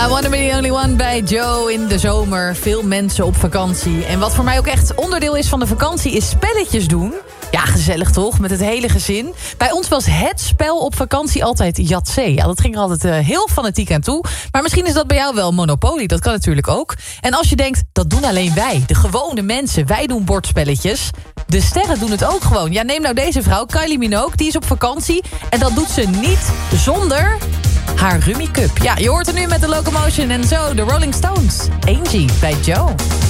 I Wanna Be The Only One bij Joe in de zomer. Veel mensen op vakantie. En wat voor mij ook echt onderdeel is van de vakantie is spelletjes doen. Ja, gezellig toch? Met het hele gezin. Bij ons was het spel op vakantie altijd Yatzee. Ja, dat ging er altijd heel fanatiek aan toe. Maar misschien is dat bij jou wel Monopoly. Dat kan natuurlijk ook. En als je denkt, dat doen alleen wij. De gewone mensen. Wij doen bordspelletjes. De sterren doen het ook gewoon. Ja, neem nou deze vrouw, Kylie Minogue. Die is op vakantie. En dat doet ze niet zonder haar Rummy Cup. Ja, je hoort er nu met de Locomotion en zo. De Rolling Stones. Angie bij Joe.